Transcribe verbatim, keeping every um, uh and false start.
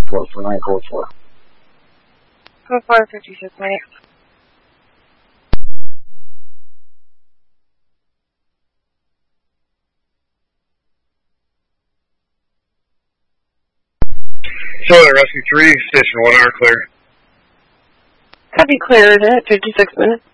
report for nine four four. Code four fifty-six minutes. Southern Rescue three, Station one hour clear. Copy cleared at fifty-six minutes.